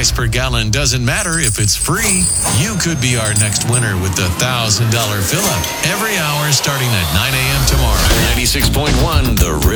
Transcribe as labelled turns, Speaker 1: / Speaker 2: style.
Speaker 1: price per gallon doesn't matter if it's free. You could be our next winner with the $1,000 fill-up every hour starting at 9 a.m. tomorrow.
Speaker 2: 96.1 The